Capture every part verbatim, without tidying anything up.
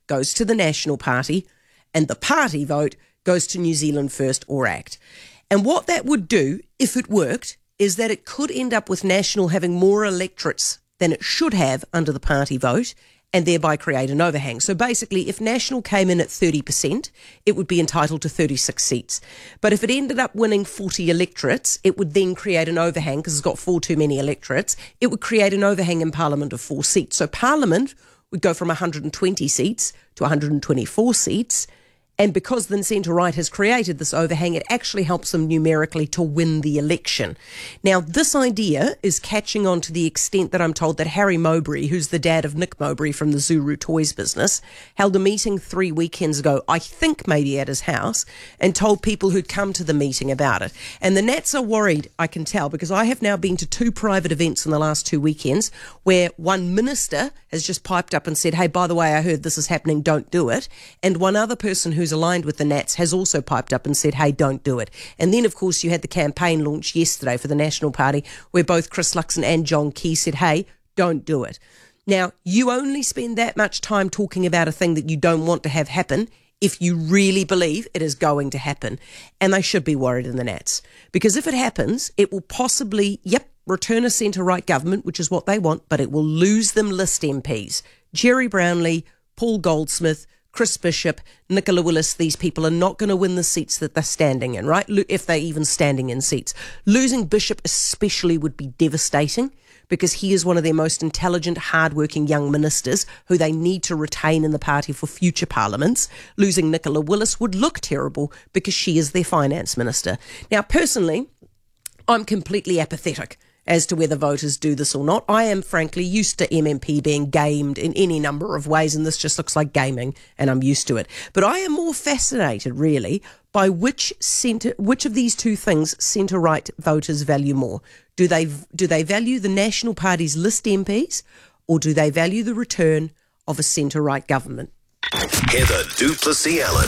goes to the National Party and the party vote goes to New Zealand First or ACT. And what that would do, if it worked, is that it could end up with National having more electorates than it should have under the party vote, and thereby create an overhang. So basically, if National came in at thirty percent, it would be entitled to thirty-six seats. But if it ended up winning forty electorates, it would then create an overhang, because it's got four too many electorates. It would create an overhang in Parliament of four seats. So Parliament would go from one hundred twenty seats to one hundred twenty-four seats. And because the centre-right has created this overhang, it actually helps them numerically to win the election. Now, this idea is catching on to the extent that I'm told that Harry Mowbray, who's the dad of Nick Mowbray from the Zuru Toys business, held a meeting three weekends ago, I think maybe at his house, and told people who'd come to the meeting about it. And the Nats are worried, I can tell, because I have now been to two private events in the last two weekends where one minister has just piped up and said, hey, by the way, I heard this is happening, don't do it. And one other person who's aligned with the Nats has also piped up and said, hey, don't do it. And then, of course, you had the campaign launch yesterday for the National Party where both Chris Luxon and John Key said, hey, don't do it. Now, you only spend that much time talking about a thing that you don't want to have happen if you really believe it is going to happen. And they should be worried in the Nats. Because if it happens, it will possibly, yep, return a centre-right government, which is what they want, but it will lose them list M Ps. Jerry Brownlee, Paul Goldsmith, Chris Bishop, Nicola Willis, these people are not going to win the seats that they're standing in, right? If they're even standing in seats. Losing Bishop especially would be devastating because he is one of their most intelligent, hard-working young ministers who they need to retain in the party for future parliaments. Losing Nicola Willis would look terrible because she is their finance minister. Now, personally, I'm completely apathetic as to whether voters do this or not. I am frankly used to M M P being gamed in any number of ways, and this just looks like gaming, and I'm used to it. But I am more fascinated, really, by which centre, which of these two things centre-right voters value more. Do they do they value the National Party's list M Ps, or do they value the return of a centre-right government? Heather du Plessis-Allen.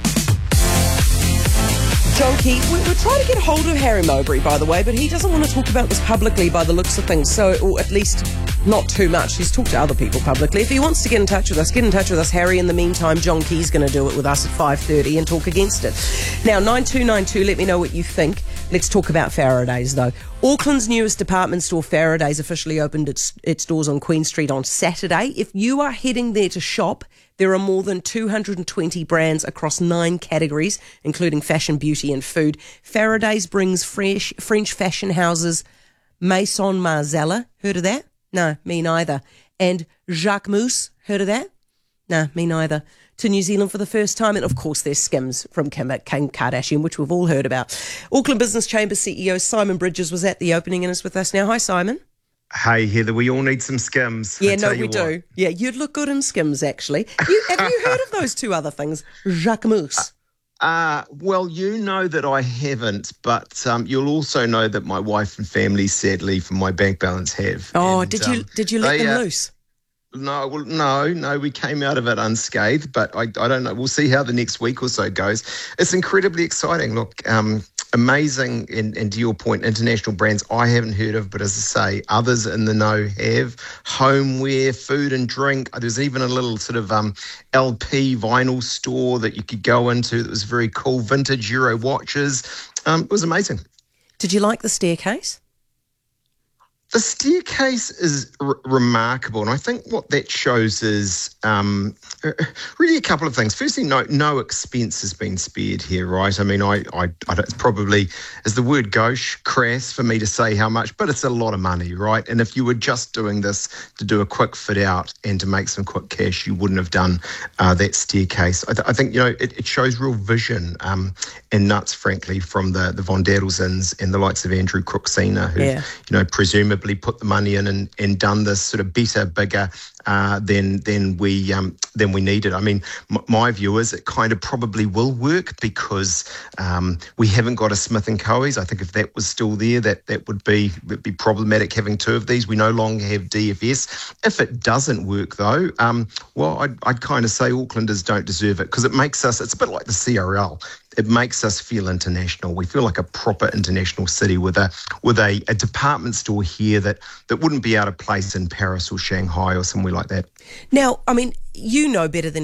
John Key, we're trying to get hold of Harry Mowbray, by the way, but he doesn't want to talk about this publicly by the looks of things, so, or at least not too much. He's talked to other people publicly. If he wants to get in touch with us, get in touch with us, Harry. In the meantime, John Key's going to do it with us at five thirty and talk against it. Now, nine two nine two, let me know what you think. Let's talk about Faraday's, though. Auckland's newest department store, Faraday's, officially opened its, its doors on Queen Street on Saturday. If you are heading there to shop, there are more than two hundred twenty brands across nine categories, including fashion, beauty and food. Faraday's brings fresh, French fashion houses Maison Margiela. Heard of that? No, me neither. And Jacquemus. Heard of that? No, me neither. To New Zealand for the first time. And, of course, there's Skims from Kim, Kim Kardashian, which we've all heard about. Auckland Business Chamber C E O Simon Bridges was at the opening and is with us now. Hi, Simon. Hey, Heather, we all need some Skims. Yeah, no, we do. Yeah, you'd look good in Skims, actually. You, have you heard of those two other things? Jacquemus. Uh, well, you know that I haven't, but um, you'll also know that my wife and family, sadly, from my bank balance have. Oh, and, did you um, did you let they, them uh, loose? No, well, no, no, we came out of it unscathed, but I, I don't know. We'll see how the next week or so goes. It's incredibly exciting. Look, um, amazing, and, and to your point, international brands I haven't heard of, but as I say, others in the know have. Homeware, food and drink. There's even a little sort of um, L P vinyl store that you could go into that was very cool, vintage Euro watches. Um, it was amazing. Did you like the staircase? The staircase is r- remarkable, and I think what that shows is um, really a couple of things. Firstly, no no expense has been spared here, right? I mean, I, I, I don't, it's probably, as the word goes, crass for me to say how much, but it's a lot of money, right? And if you were just doing this to do a quick fit out and to make some quick cash, you wouldn't have done uh, that staircase. I, th- I think, you know, it, it shows real vision um, and nuts, frankly, from the, the Von Dadelsens and the likes of Andrew Cruxina, who, yeah. you know, presumably put the money in and, and done this sort of better, bigger uh, than than we um, than we needed. I mean, m- my view is it kind of probably will work because um, we haven't got a Smith and Co's. I think if that was still there, that that would be would be problematic having two of these. We no longer have D F S. If it doesn't work though, um, well, I'd, I'd kind of say Aucklanders don't deserve it because it makes us. It's a bit like the C R L. It makes us feel international. We feel like a proper international city with a with a, a department store here that, that wouldn't be out of place in Paris or Shanghai or somewhere like that. Now, I mean, you know better than